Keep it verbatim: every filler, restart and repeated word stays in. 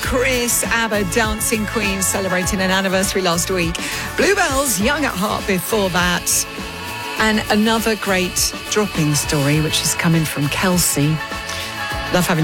Chris, ABBA, Dancing Queen, celebrating an anniversary last week. Bluebells, Young at Heart before that. And another great dropping story, which is coming from Kelsey. Love having